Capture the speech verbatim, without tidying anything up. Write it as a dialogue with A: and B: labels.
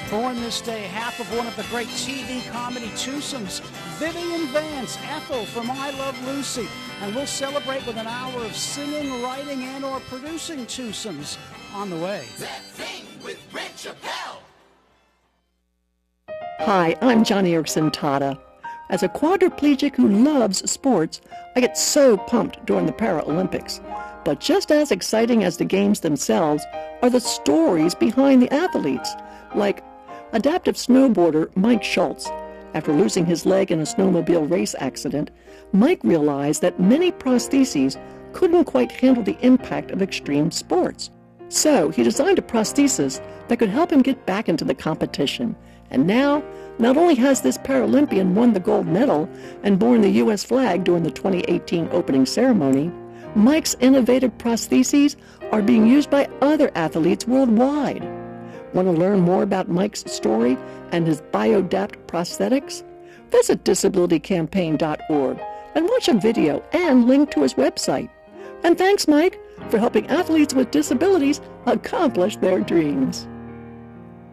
A: Born this day, half of one of the great T V comedy twosomes, Vivian Vance, Ethel from I Love Lucy. And we'll celebrate with an hour of singing, writing, and or producing twosomes on the way.
B: That Thing with Brent Chappelle.
C: Hi, I'm Johnny Erickson Tata. As a quadriplegic who loves sports, I get so pumped during the Paralympics. But just as exciting as the games themselves are the stories behind the athletes, like adaptive snowboarder Mike Schultz. After losing his leg in a snowmobile race accident, Mike realized that many prostheses couldn't quite handle the impact of extreme sports. So he designed a prosthesis that could help him get back into the competition. And now, not only has this Paralympian won the gold medal and borne the U S flag during the twenty eighteen opening ceremony, Mike's innovative prostheses are being used by other athletes worldwide. Want to learn more about Mike's story and his BioDapt prosthetics? Visit disability campaign dot org and watch a video and link to his website. And thanks, Mike, for helping athletes with disabilities accomplish their dreams.